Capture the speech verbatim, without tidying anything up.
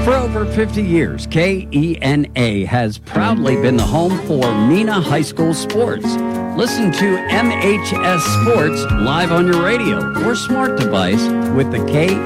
For over fifty years, K E N A has proudly been the home for Mena High School sports. Listen to M H S Sports live on your radio or smart device with the K